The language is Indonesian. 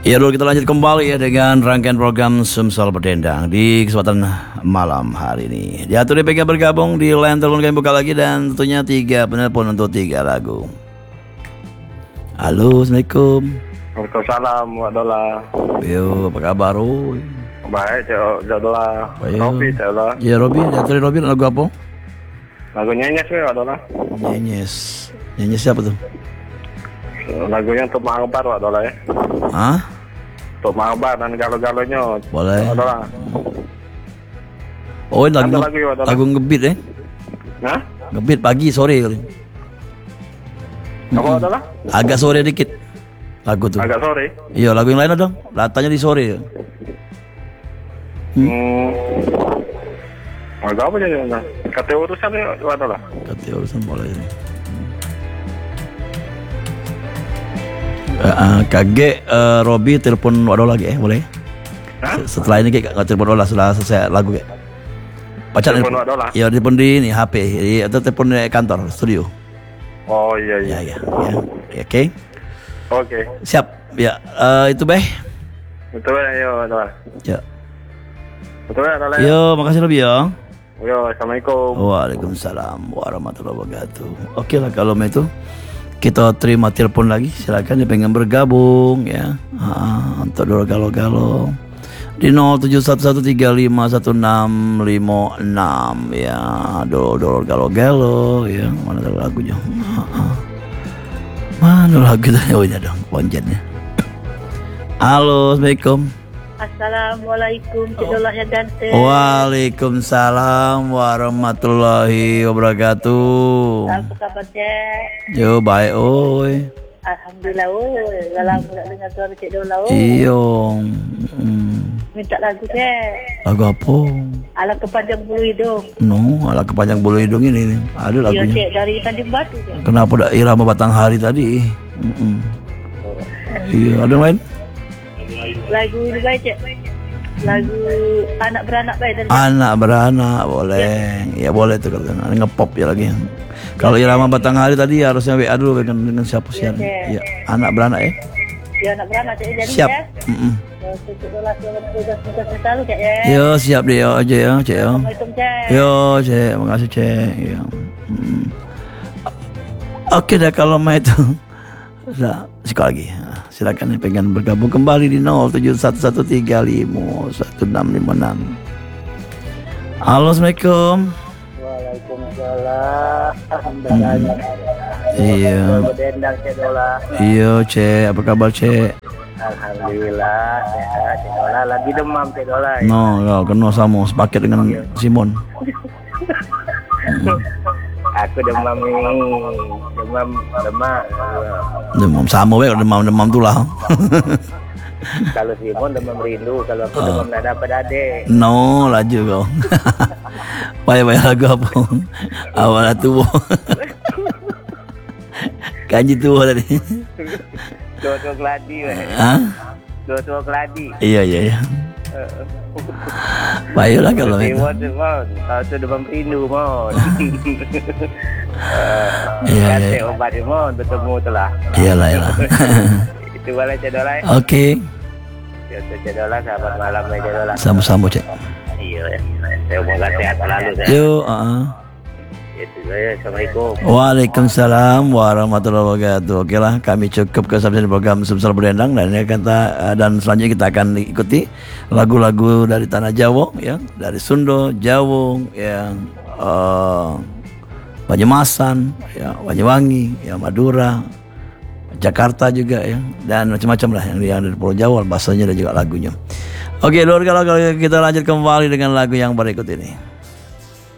Ya dulu kita lanjut kembali ya dengan rangkaian program Sumsel Berdendang di kesempatan malam hari ini. Diatur DPK bergabung di line telepon kami buka lagi dan tentunya 3 penelpon untuk 3 lagu. Halo, Assalamualaikum. Waalaikumsalam, Wak Dola. Yo, apa kabar? Baik, Cak Dola. Robi, Cak Dola. Ya, Robi, diatur Robi lagu apa? Lagu Nyenyes, Wak Dola. Nyenyes. Nyenyes siapa tuh? Lagunya untuk Mangbar, Wak Dola ya. Hah? Untuk Mangbar dan galo-galonya. Boleh. Wak Dola. Oh, ini lagu Wak Dola. lagu ngebit Hah? Ngebit pagi sore kali. Apa, Wak Dola? Agak sore dikit. Lagu tuh. Agak sore. Iya, lagu yang lain dong. Datanya di sore. Lagu apa ya? Kata urusan ya, Wak Dola. Kata urusan boleh ini. Kage Robi telepon Wak Dola lagi boleh? Hah? Setelah ini kayak nggak telepon Wak Dola setelah selesai lagu kayak. Pacar Telepon Wak Dola? Iya, telepon di ini HP atau telepon di kantor studio. Oh iya. Ya. Oke. Oke. Siap. Ya, itu Beh. Betul ya, Wak Dola. Ya. Betul ya, Dola. Yo, makasih Robi ya. Yo, Assalamualaikum. Waalaikumsalam warahmatullahi wabarakatuh. Oke lah kalau itu kita terima telepon lagi, silakan dia pengen bergabung ya. Untuk dulu galo-galo di 0711351656 ya. Dulu galo-galo ya. Mana ada lagunya? Mana lagunya? Oh ini dong, ponjennya. Halo, Assalamualaikum. Assalamualaikum, Cik Dola yang ganteng. Waalaikumsalam warahmatullahi wabarakatuh. Apa kabar, Cik? Yo, baik, oi. Alhamdulillah, oi. Dah lama tak dengar suara Cik Dola, oi. Iyo. Minta lagu, Cik. Lagu apa? Ala kepanjang bulu hidung. No, ala kepanjang bulu hidung ini. Ada Iya, lagunya. Cik, dari Tanjung Batu, Cik. Kenapa dak irama batang hari tadi? Iya, ada yang lain? Lagu ini baik, Cik. Lagu anak beranak baik tadi. Anak beranak boleh. Ya boleh tuh kalau ada ngepop ya lagi. Kalau irama batang hari tadi harusnya WA dulu dengan siapa sih? Iya, Ya, anak beranak ya. Ya, anak beranak, Cik. Jadi, Siap. ya. Cik Dola sudah selalu, Cik, ya. Yo, siap dia aja ya, Cek ya. Assalamualaikum, Cik. Yo, Cek, makasih Cek. Ya. Oke dah kalau mau itu. Sudah, sekali lagi. Silakan yang pengen bergabung kembali di 0711351656. Halo, Assalamualaikum. Waalaikumsalam. Alhamdulillah. Iya. Berdendang, Cik Dola. Iya, Cek. Apa kabar, Cek? Alhamdulillah, sehat, Cik Dola. Lagi demam, Cik Dola. No, kena sama sepaket dengan Simon. Aku demam ini, demam. Demam sama we, demam tulah. Kalau Simon demam rindu, kalau aku demam nada pedade. No, laju kau. Payah lagu apa? Awal tua. Kanji tua tadi. Tua keladi, Hah? Tua keladi. Iya. Payah lah kalau itu. Simon, kalau tu demam rindu, Mon. Iya. Kata obat Mon, bertemu tu lah. Iyalah. Itu boleh, Cik Dola. Oke. Cik Dola, sahabat malam, Cik Dola. Sama-sama, Cek. Iya, saya semoga sehat selalu. Yo, Itu saya. Assalamualaikum. Waalaikumsalam warahmatullahi wabarakatuh. Oke lah, kami cukup ke sampai program Sumsel Berdendang dan dan selanjutnya kita akan ikuti lagu-lagu dari tanah Jawa ya, dari Sunda, Jawa yang Banyumasan, ya, Banyuwangi, ya, Madura, Jakarta juga ya, dan macam-macam lah yang dari Pulau Jawa, bahasanya dan juga lagunya. Oke, kalau kita lanjut kembali dengan lagu yang berikut ini.